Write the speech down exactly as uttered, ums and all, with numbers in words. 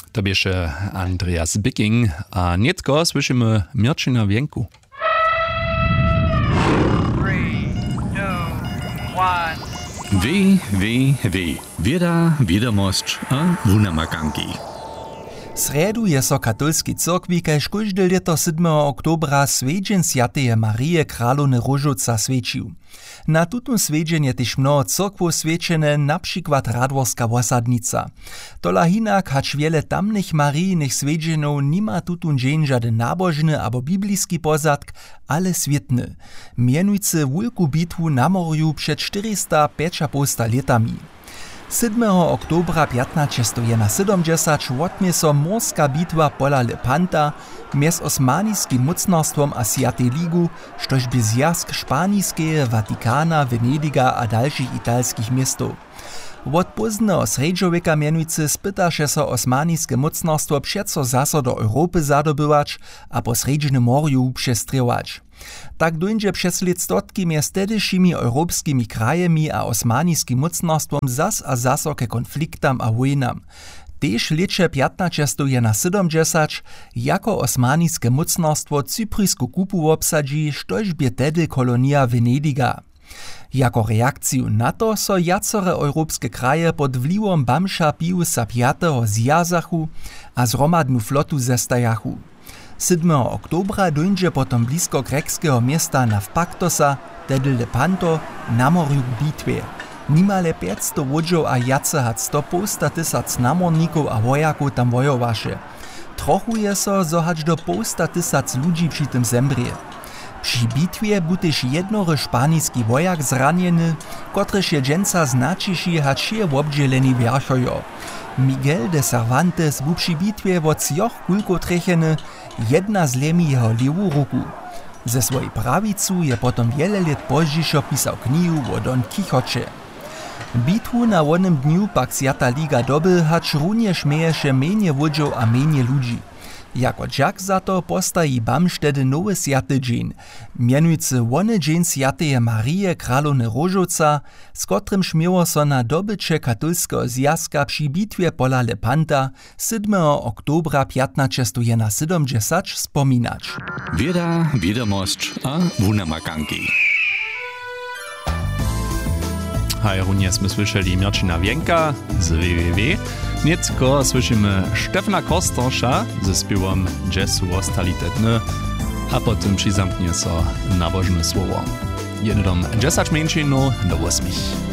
To bieše Andreas Bicking a netko slyšíme Mirčina Vienku. Wy, wy, wy. Wieda, wiadomość a wunamakanki. Sredu je so katolski cyrkwi kaž kóžde ljeto siódmeho oktobra svedźeń Sjatej Marije Kralowny Róžoca svedčił. Na tutun svedźeń je też mnoho cyrkwow svedčene, na przykład Radworska wosadnica. Tola hinak hač wiele tamnych marijnych svedźenów nima tutun dzień żaden nabożny abo bibliski pozadk, ale swietny. Mienujcy wulku bitwu na morju przed czterysta pięćdziesięcioma latami. siódmeho oktobra piętnaście sedemdziesiąt wotmie so morska bitwa pola Lepanta mjez osmanijskim mocnarstwom a Sjatej Ligu, štož by zjazk Španijskeje, Watikana, Venediga a dalších italskich miestów. Wot późnego sredźoweka mienujcy spytaše so osmanijskie mocnarstwo přeco zaso do Europy zadobywać, a po sredźnym morju přestrěwać. Tak dojdzie przez let stotki mjez tedyšimi europskimi krajemi a osmanijskim mocnarstwom zas a zaso ke konfliktam a wojnam. Tež leče piętnaście sedemdziesiąt jako osmanijskie mocnarstwo Cyprysku kupu obsadzi, štož bie tedy kolonia Venediga. Jako reakciju na to so jacore europskie kraje pod wliwom Bamša Piusa piątego zjazachu a zromadnu flotu zestajachu. siódmeho oktobra dojdzie potom blisko grekskeho miasta Navpaktosa, tedy Lepanto, na morju k bitwie. Nimale pięćsto łodziów a jace hat sto półsta tysac namorników a wojaków tam wojowaše. Trochuje so, zo hać do półsta tysac ludzi przy tym zembrie. Przy bitwie był też jednory szpanijski wojak zranieny, kotryż je dżęca značiši hać je wobdzieleni wierchojo. Miguel de Cervantes był przy bitwie wot zjoch kulko trecheny, jedna zlemi jeho lewą ruku. Ze swojej prawicu je potom wiele lat pozdźišo pisał knihu o Don Quixocie. Bitwu na wonym dniu pak Sjata Liga doby hać również mieješe menje wodziow a menje ludzi. Jako dżak za to postaji Bamš tedy nowy sjaty dzień, mianujcy wony dzień Sjatej Marije Kralowny Róžoca, z kotrym śmiało so na dobycie katolskiego zjazka przy bitwie pola Lepanta siódmeho oktobra piętnaście sedemdziesiąt wspominać. Wieda, wiadomość a wunamakanki. Hej, runie sme słyszeli Mirčina Vienka z w w w. Netko słyszymy Stefana Kostorsza ze śpiewom jazzu Ostali te dny, a potem przyzamknie so nabożne słowo. Jedno dziesięć mężczyzn do ósmich.